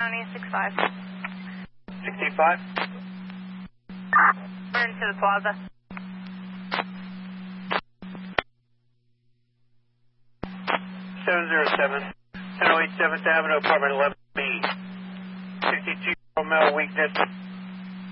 County 65. 65? Turn to the plaza. 707, 1008 7th Avenue, apartment 11B. 62 Romeo, weakness.